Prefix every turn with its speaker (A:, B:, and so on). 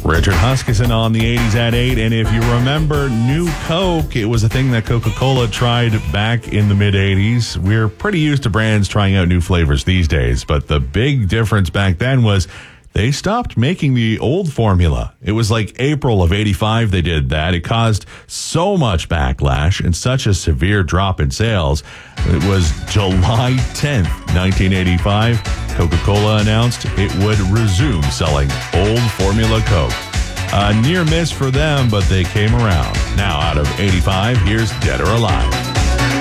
A: Richard Huskisson on the 80s at 8. And if you remember New Coke, it was a thing that Coca-Cola tried back in the mid-80s. We're pretty used to brands trying out new flavors these days, but the big difference back then was they stopped making the old formula. It was like April of 85 they did that. It caused so much backlash and such a severe drop in sales. It was July 10th, 1985. Coca-Cola announced it would resume selling old Formula Coke. A near miss for them, but they came around. Now, out of 85, here's Dead or Alive.